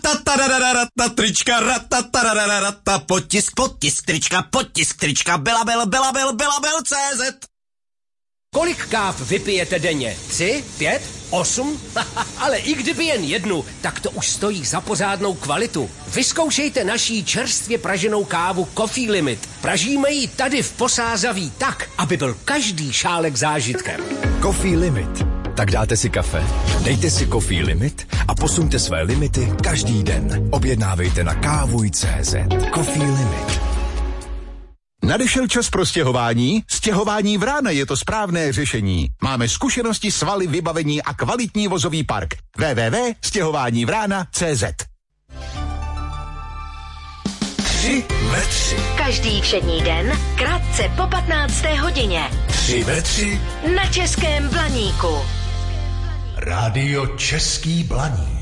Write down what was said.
trička, potisk trička, Belabel.cz. Kolik káv vypijete denně? 3, 5, 8? Ale i kdyby jen jednu, tak to už stojí za pořádnou kvalitu. Vyzkoušejte naší čerstvě praženou kávu Coffee Limit. Pražíme ji tady v Posázaví tak, aby byl každý šálek zážitkem. Coffee Limit. Tak dáte si kafe, dejte si Coffee Limit a posuňte své limity každý den. Objednávejte na kávuj.cz. Coffee Limit. Nadešel čas pro stěhování? Stěhování Vrána je to správné řešení. Máme zkušenosti, svaly, vybavení a kvalitní vozový park. www.stěhovánivrána.cz. 3 ve 3. Každý všední den, krátce po 15. hodině. 3 ve 3. Na Českém Blaníku. Rádio Český Blaník.